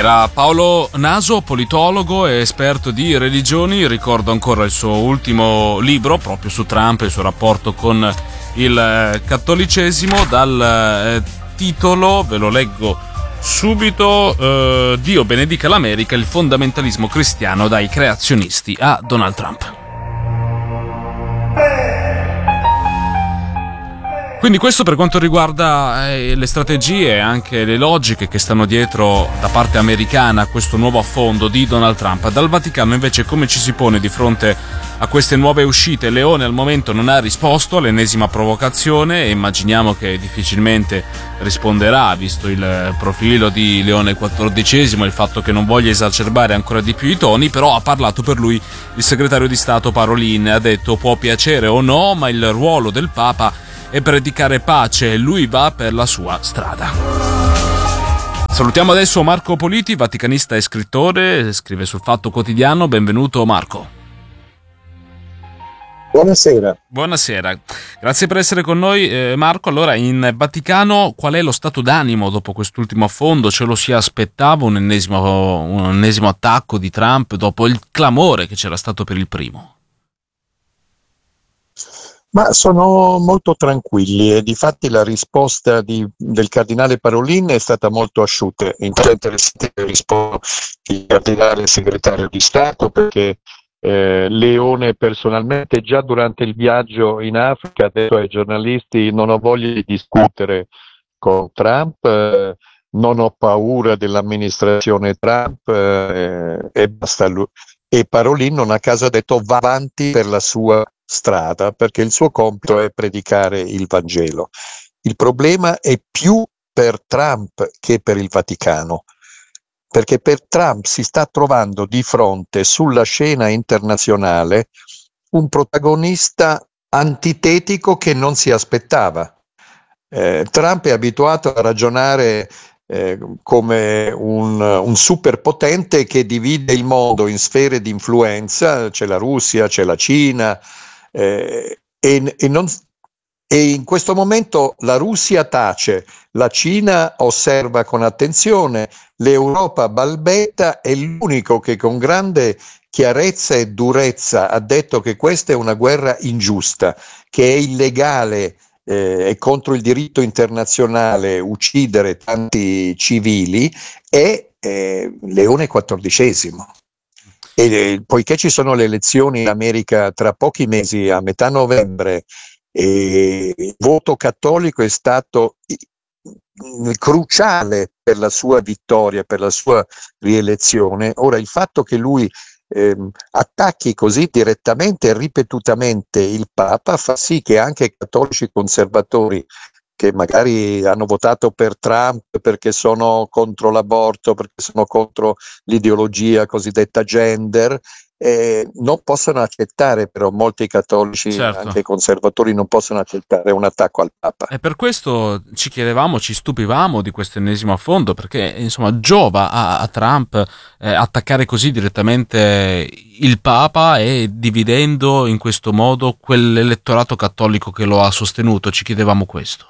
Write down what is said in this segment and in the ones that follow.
Era Paolo Naso, politologo e esperto di religioni. Ricordo ancora il suo ultimo libro proprio su Trump e il suo rapporto con il cattolicesimo, dal titolo, ve lo leggo subito, Dio benedica l'America, il fondamentalismo cristiano dai creazionisti a Donald Trump. Quindi questo per quanto riguarda le strategie e anche le logiche che stanno dietro da parte americana a questo nuovo affondo di Donald Trump. Dal Vaticano invece come ci si pone di fronte a queste nuove uscite? Leone al momento non ha risposto all'ennesima provocazione e immaginiamo che difficilmente risponderà, visto il profilo di Leone XIV e il fatto che non voglia esacerbare ancora di più i toni. Però ha parlato per lui il segretario di Stato Parolin, ha detto può piacere o no, ma il ruolo del Papa e predicare pace, lui va per la sua strada. Salutiamo adesso Marco Politi, vaticanista e scrittore, scrive sul Fatto Quotidiano. Benvenuto Marco. Buonasera. Buonasera, grazie per essere con noi Marco. Allora, in Vaticano qual è lo stato d'animo dopo quest'ultimo affondo? Ce lo si aspettava un ennesimo attacco di Trump dopo il clamore che c'era stato per il primo? Ma sono molto tranquilli e difatti la risposta del cardinale Parolin è stata molto asciutta. Interessante risposta il cardinale segretario di Stato, perché Leone personalmente già durante il viaggio in Africa ha detto ai giornalisti: non ho voglia di discutere con Trump, non ho paura dell'amministrazione Trump, e basta lui. E Parolin non a caso ha detto va avanti per la sua strada, perché il suo compito è predicare il Vangelo. Il problema è più per Trump che per il Vaticano, perché per Trump si sta trovando di fronte sulla scena internazionale un protagonista antitetico che non si aspettava. Trump è abituato a ragionare come un superpotente che divide il mondo in sfere di influenza. C'è la Russia, c'è la Cina, e in questo momento la Russia tace, la Cina osserva con attenzione, l'Europa balbetta e l'unico che con grande chiarezza e durezza ha detto che questa è una guerra ingiusta, che è illegale e contro il diritto internazionale uccidere tanti civili, è Leone XIV. E poiché ci sono le elezioni in America tra pochi mesi, a metà novembre, il voto cattolico è stato cruciale per la sua vittoria, per la sua rielezione. Ora, il fatto che lui attacchi così direttamente e ripetutamente il Papa fa sì che anche i cattolici conservatori, che magari hanno votato per Trump perché sono contro l'aborto, perché sono contro l'ideologia cosiddetta gender, non possono accettare, però molti cattolici, certo, anche conservatori, non possono accettare un attacco al Papa. E per questo ci chiedevamo, ci stupivamo di questo ennesimo affondo, perché insomma giova a Trump attaccare così direttamente il Papa e dividendo in questo modo quell'elettorato cattolico che lo ha sostenuto. Ci chiedevamo questo.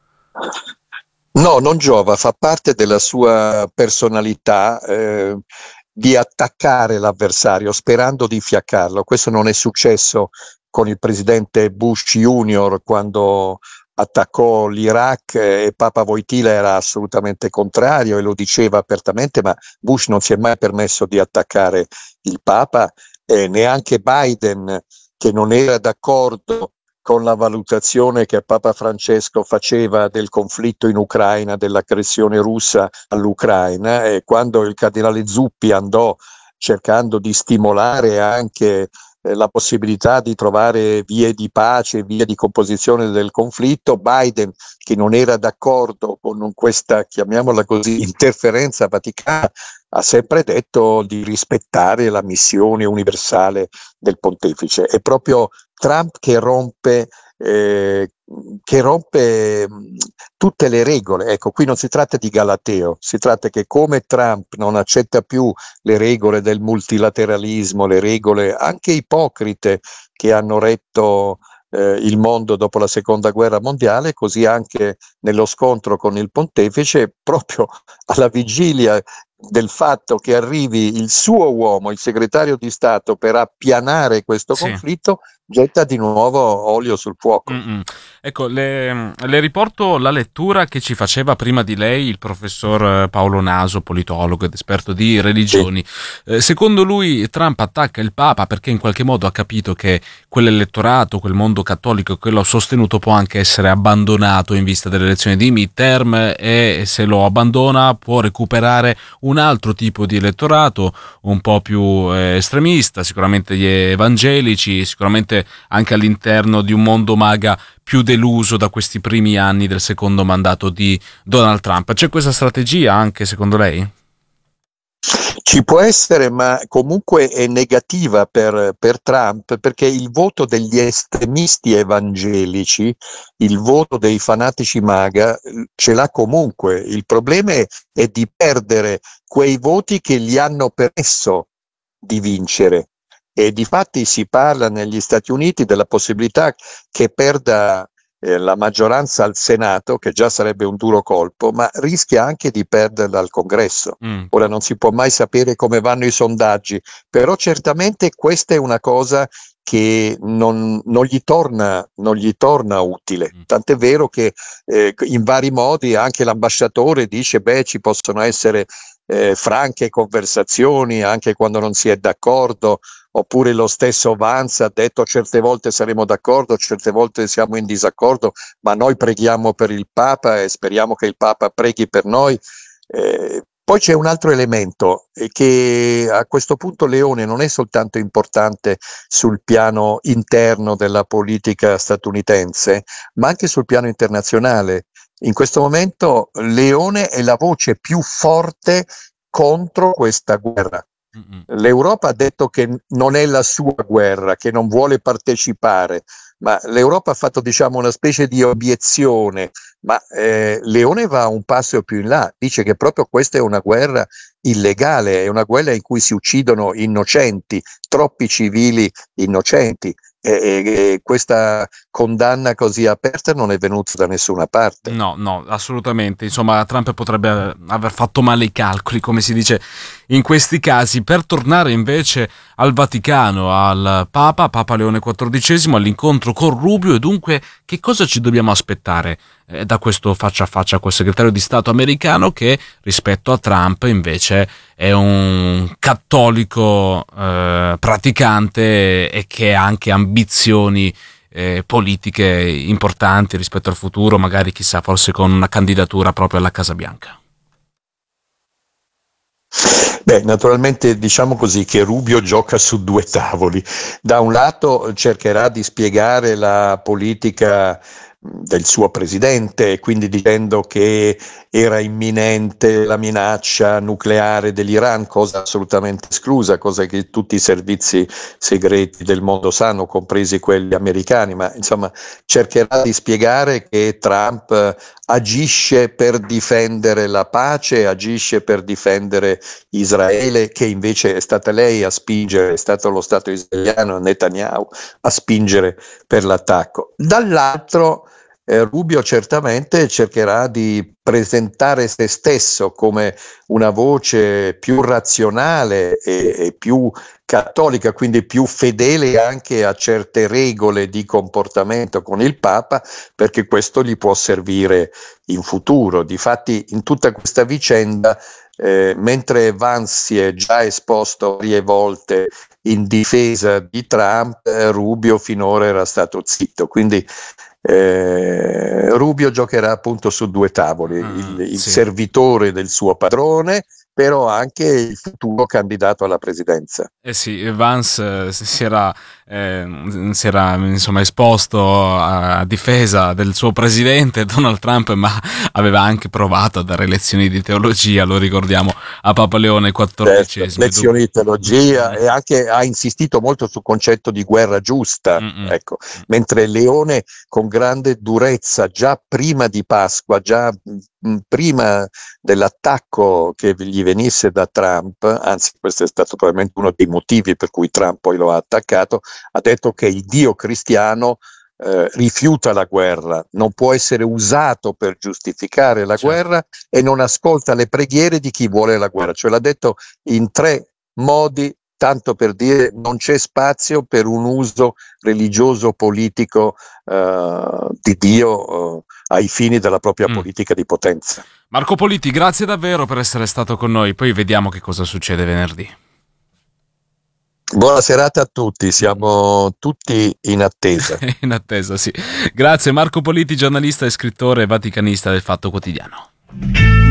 No, non giova, fa parte della sua personalità di attaccare l'avversario sperando di fiaccarlo. Questo non è successo con il presidente Bush Junior quando attaccò l'Iraq, e Papa Wojtyla era assolutamente contrario e lo diceva apertamente, ma Bush non si è mai permesso di attaccare il Papa, neanche Biden, che non era d'accordo con la valutazione che Papa Francesco faceva del conflitto in Ucraina, dell'aggressione russa all'Ucraina, e quando il cardinale Zuppi andò cercando di stimolare anche la possibilità di trovare vie di pace, vie di composizione del conflitto, Biden, che non era d'accordo con questa, chiamiamola così, interferenza vaticana, ha sempre detto di rispettare la missione universale del pontefice. È proprio Trump che rompe tutte le regole. Ecco, qui non si tratta di galateo, si tratta che come Trump non accetta più le regole del multilateralismo, le regole anche ipocrite che hanno retto il mondo dopo la seconda guerra mondiale, così anche nello scontro con il pontefice, proprio alla vigilia del fatto che arrivi il suo uomo, il segretario di Stato, per appianare questo Sì. conflitto, getta di nuovo olio sul fuoco. Mm-mm. Ecco, le riporto la lettura che ci faceva prima di lei il professor Paolo Naso, politologo ed esperto di religioni. Secondo lui Trump attacca il Papa perché in qualche modo ha capito che quell'elettorato, quel mondo cattolico che l'ha sostenuto può anche essere abbandonato in vista delle elezioni di midterm, e se lo abbandona può recuperare un altro tipo di elettorato un po' più estremista, sicuramente gli evangelici, sicuramente anche all'interno di un mondo MAGA più deluso da questi primi anni del secondo mandato di Donald Trump. C'è questa strategia anche secondo lei? Ci può essere, ma comunque è negativa per Trump, perché il voto degli estremisti evangelici, il voto dei fanatici MAGA, ce l'ha comunque. Il problema è di perdere quei voti che gli hanno permesso di vincere. E difatti si parla negli Stati Uniti della possibilità che perda la maggioranza al Senato, che già sarebbe un duro colpo, ma rischia anche di perderla al Congresso. Ora non si può mai sapere come vanno i sondaggi, però certamente questa è una cosa che non gli torna utile. Tant'è vero che in vari modi anche l'ambasciatore dice ci possono essere franche conversazioni anche quando non si è d'accordo, oppure lo stesso Vance ha detto certe volte saremo d'accordo, certe volte siamo in disaccordo, ma noi preghiamo per il Papa e speriamo che il Papa preghi per noi. Poi c'è un altro elemento, che a questo punto Leone non è soltanto importante sul piano interno della politica statunitense, ma anche sul piano internazionale. In questo momento Leone è la voce più forte contro questa guerra. L'Europa ha detto che non è la sua guerra, che non vuole partecipare, ma l'Europa ha fatto una specie di obiezione, ma Leone va un passo più in là, dice che proprio questa è una guerra illegale, è una guerra in cui si uccidono innocenti, troppi civili innocenti. E questa condanna così aperta non è venuta da nessuna parte. No, assolutamente. Insomma, Trump potrebbe aver fatto male i calcoli, come si dice in questi casi. Per tornare invece al Vaticano, al Papa Leone XIV, all'incontro con Rubio, e dunque che cosa ci dobbiamo aspettare da questo faccia a faccia col segretario di Stato americano, che rispetto a Trump invece è un cattolico praticante e che ha anche ambizioni politiche importanti rispetto al futuro, magari chissà, forse con una candidatura proprio alla Casa Bianca? Naturalmente diciamo così che Rubio gioca su due tavoli. Da un lato cercherà di spiegare la politica del suo presidente, quindi dicendo che era imminente la minaccia nucleare dell'Iran, cosa assolutamente esclusa, cosa che tutti i servizi segreti del mondo sanno, compresi quelli americani, ma insomma cercherà di spiegare che Trump agisce per difendere la pace, agisce per difendere Israele, che invece è stata lei a spingere, è stato lo Stato israeliano, Netanyahu, a spingere per l'attacco. Dall'altro Rubio certamente cercherà di presentare se stesso come una voce più razionale e più cattolica, quindi più fedele anche a certe regole di comportamento con il Papa, perché questo gli può servire in futuro. Difatti in tutta questa vicenda, mentre Vance si è già esposto varie volte in difesa di Trump, Rubio finora era stato zitto, quindi Rubio giocherà appunto su due tavoli, il sì. servitore del suo padrone, però anche il futuro candidato alla presidenza. Sì, Vance si era insomma esposto a difesa del suo presidente Donald Trump, ma aveva anche provato a dare lezioni di teologia, lo ricordiamo, a Papa Leone XIV. Lezioni di teologia, e anche ha insistito molto sul concetto di guerra giusta, ecco. Mentre Leone con grande durezza già prima di Pasqua, già prima dell'attacco che gli venisse da Trump, anzi questo è stato probabilmente uno dei motivi per cui Trump poi lo ha attaccato, ha detto che il Dio cristiano rifiuta la guerra, non può essere usato per giustificare la guerra e non ascolta le preghiere di chi vuole la guerra. Cioè l'ha detto in 3 modi, tanto per dire non c'è spazio per un uso religioso politico di Dio ai fini della propria politica di potenza. Marco Politi, grazie davvero per essere stato con noi, poi vediamo che cosa succede venerdì. Buona serata a tutti, siamo tutti in attesa. In attesa, sì. Grazie Marco Politi, giornalista e scrittore vaticanista del Fatto Quotidiano.